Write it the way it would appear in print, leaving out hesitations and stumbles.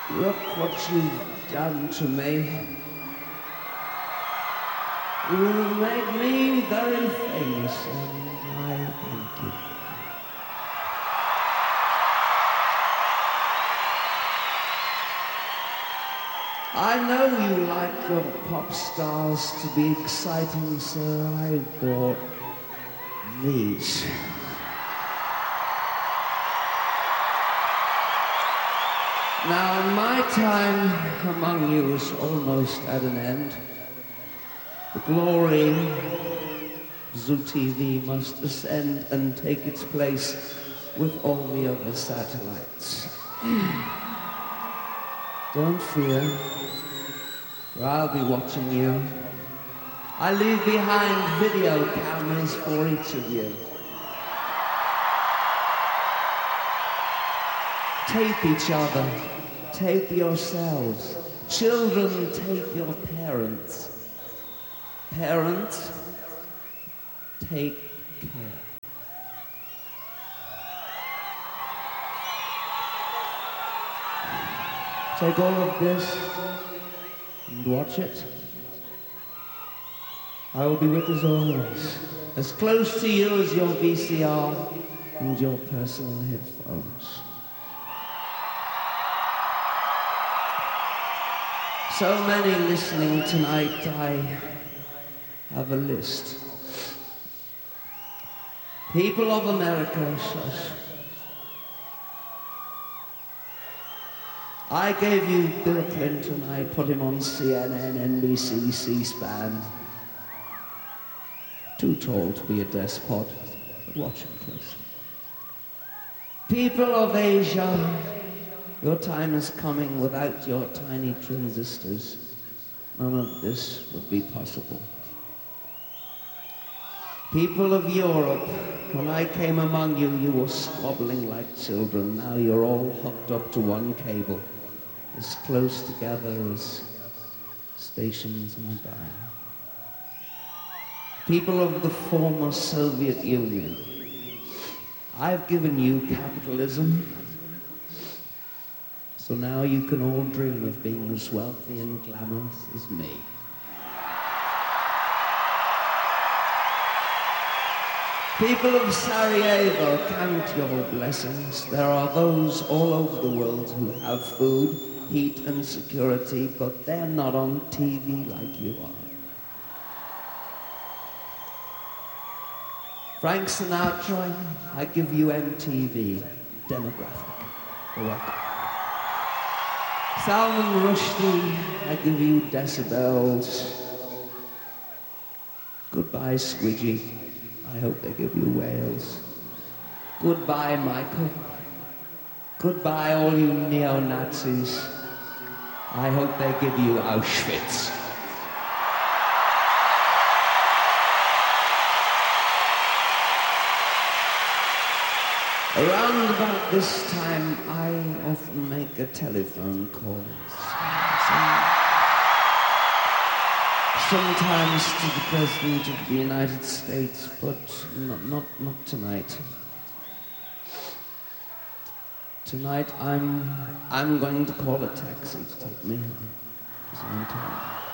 Look what you've done to me. You made me very famous, and I thank you. I know you like your pop stars to be exciting, so I bought these. Now, my time among you is almost at an end. The glory of Zoo TV must ascend and take its place with all the other satellites. Don't fear, for I'll be watching you. I leave behind video cameras for each of you. Tape each other, tape yourselves. Children, tape your parents. Parents, take care. Take all of this and watch it. I will be with as always, as close to you as your VCR and your personal headphones. So many listening tonight, I have a list. People of America, shush. I gave you Bill Clinton, I put him on CNN, NBC, C-SPAN. Too tall to be a despot, but watch him closely. People of Asia, your time is coming. Without your tiny transistors, none of this would be possible. People of Europe, when I came among you, you were squabbling like children. Now you're all hooked up to one cable, as close together as stations on a dime. People of the former Soviet Union, I've given you capitalism, so now you can all dream of being as wealthy and glamorous as me. People of Sarajevo, count your blessings. There are those all over the world who have food, heat and security, but they're not on TV like you are. Frank Sinatra, I give you MTV, demographic. You're welcome. Salman Rushdie, I give you decibels. Goodbye, Squidgy. I hope they give you whales. Goodbye, Michael. Goodbye, all you neo-Nazis. I hope they give you Auschwitz. Around about this time, I often make a telephone call. Sometimes to the President of the United States, but not tonight. Tonight I'm going to call a taxi to take me home. 'Cause I'm tired.